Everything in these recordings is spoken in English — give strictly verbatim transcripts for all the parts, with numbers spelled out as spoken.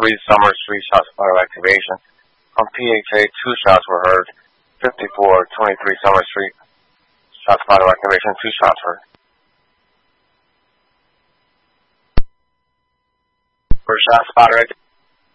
twenty-three Summer Street, shots fired activation. From P H A, two shots were heard. fifty-four twenty-three Summer Street, shots fired activation, two shots heard. For shots fired activation.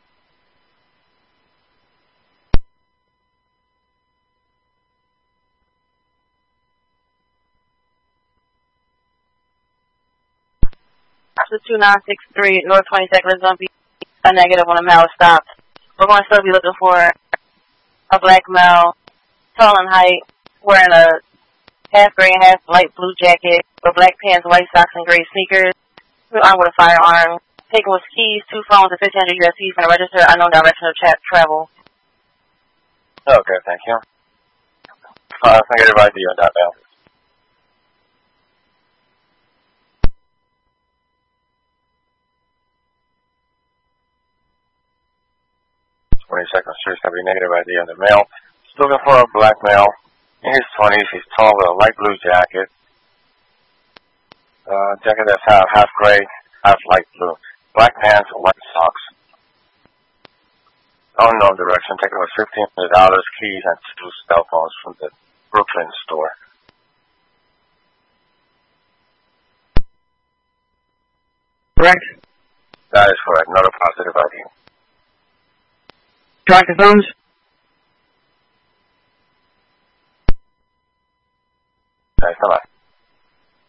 two nine six three North twenty-second is going to be a negative on a male stop. We're going to still be looking for a black male, tall in height, wearing a half gray and half light blue jacket with black pants, white socks, and gray sneakers. We're armed with a firearm. Taken with keys, two phones, and fifteen hundred U S D from the register, unknown direction of tra travel. Okay, thank you. Uh, negative I D on that male. twenty-second Street, it's going to be negative I D on the male. Just looking for a black male in his twenties. He's tall with a light blue jacket. Uh, jacket that's half, half gray, half light blue. Black pants, white socks. Unknown direction. Taking with fifteen hundred dollars, keys, and two cell phones from the Brooklyn store. Correct? That is correct. Another positive I D. Track the phones? Thanks a lot.